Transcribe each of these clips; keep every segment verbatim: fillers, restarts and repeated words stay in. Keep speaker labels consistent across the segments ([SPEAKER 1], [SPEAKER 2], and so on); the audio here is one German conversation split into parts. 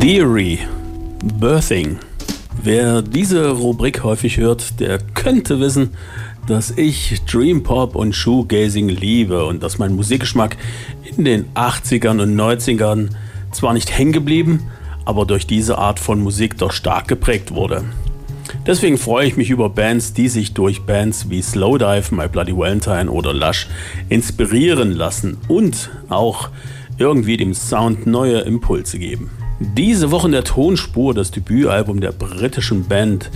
[SPEAKER 1] Deary, Birthing. Wer diese Rubrik häufig hört, der könnte wissen, dass ich Dream Pop und Shoegazing liebe und dass mein Musikgeschmack in den achtzigern und neunzigern zwar nicht hängen geblieben, aber durch diese Art von Musik doch stark geprägt wurde. Deswegen freue ich mich über Bands, die sich durch Bands wie Slowdive, My Bloody Valentine oder Lush inspirieren lassen und auch irgendwie dem Sound neue Impulse geben. Diese Woche in der Tonspur das Debütalbum der britischen Band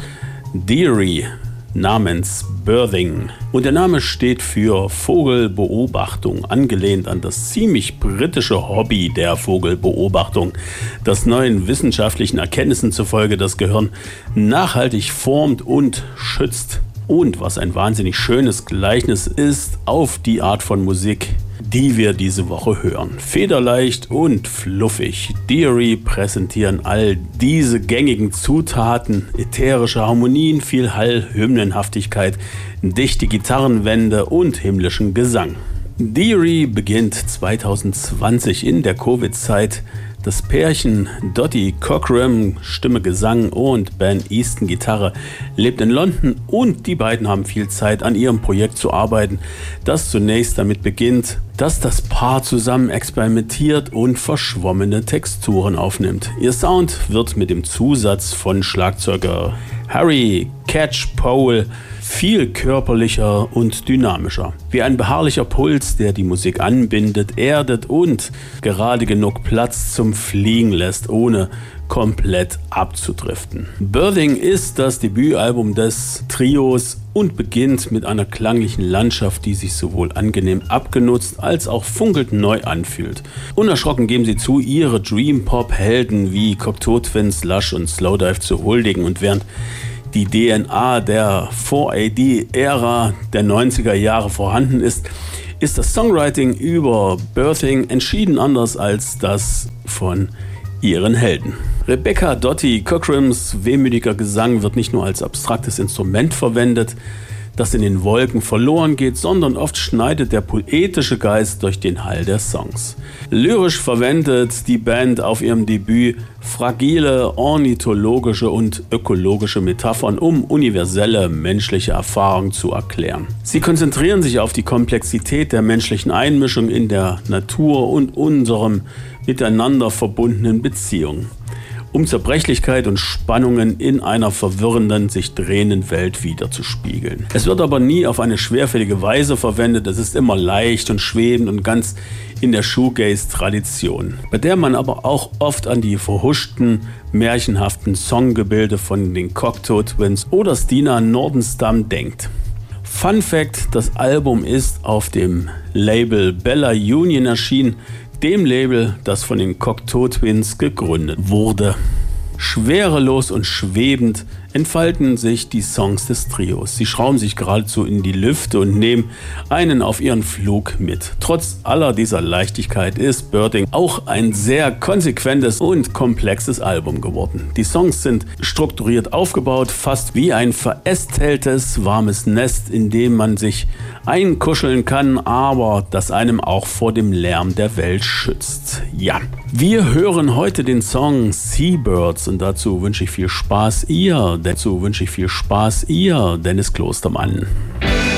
[SPEAKER 1] Deary namens Birthing. Und der Name steht für Vogelbeobachtung, angelehnt an das ziemlich britische Hobby der Vogelbeobachtung, das neuen wissenschaftlichen Erkenntnissen zufolge das Gehirn nachhaltig formt und schützt. Und was ein wahnsinnig schönes Gleichnis ist auf die Art von Musik, die wir diese Woche hören. Federleicht und fluffig. Deary präsentieren all diese gängigen Zutaten, ätherische Harmonien, viel Hall, Hymnenhaftigkeit, dichte Gitarrenwände und himmlischen Gesang. Deary beginnt zwanzig zwanzig in der Covid-Zeit. Das Pärchen Dottie Cockram, Stimme, Gesang und Ben Easton, Gitarre, lebt in London und die beiden haben viel Zeit an ihrem Projekt zu arbeiten, das zunächst damit beginnt, dass das Paar zusammen experimentiert und verschwommene Texturen aufnimmt. Ihr Sound wird mit dem Zusatz von Schlagzeuger Harry Catchpole viel körperlicher und dynamischer. Wie ein beharrlicher Puls, der die Musik anbindet, erdet und gerade genug Platz zum Fliegen lässt, ohne komplett abzudriften. Birthing ist das Debütalbum des Trios und beginnt mit einer klanglichen Landschaft, die sich sowohl angenehm abgenutzt als auch funkelnd neu anfühlt. Unerschrocken geben sie zu, ihre Dream-Pop-Helden wie Cocteau Twins, Lush und Slowdive zu huldigen, und während die D N A der vier A D-Ära der neunziger Jahre vorhanden ist, ist das Songwriting über Birthing entschieden anders als das von ihren Helden. Rebecca Dottie Cockrams wehmütiger Gesang wird nicht nur als abstraktes Instrument verwendet, das in den Wolken verloren geht, sondern oft schneidet der poetische Geist durch den Hall der Songs. Lyrisch verwendet die Band auf ihrem Debüt fragile, ornithologische und ökologische Metaphern, um universelle menschliche Erfahrungen zu erklären. Sie konzentrieren sich auf die Komplexität der menschlichen Einmischung in der Natur und unserem miteinander verbundenen Beziehungen, um Zerbrechlichkeit und Spannungen in einer verwirrenden, sich drehenden Welt wiederzuspiegeln. Es wird aber nie auf eine schwerfällige Weise verwendet, es ist immer leicht und schwebend und ganz in der Shoegaze-Tradition, bei der man aber auch oft an die verhuschten, märchenhaften Songgebilde von den Cocteau Twins oder Stina Nordenstam denkt. Fun Fact: Das Album ist auf dem Label Bella Union erschienen, dem Label, das von den Cocteau Twins gegründet wurde. Schwerelos und schwebend entfalten sich die Songs des Trios. Sie schrauben sich geradezu in die Lüfte und nehmen einen auf ihren Flug mit. Trotz aller dieser Leichtigkeit ist Birthing auch ein sehr konsequentes und komplexes Album geworden. Die Songs sind strukturiert aufgebaut, fast wie ein verästeltes, warmes Nest, in dem man sich einkuscheln kann, aber das einem auch vor dem Lärm der Welt schützt. Ja, wir hören heute den Song Seabirds und dazu wünsche ich viel Spaß ihr, dazu wünsche ich viel Spaß ihr, Dennis Klostermann.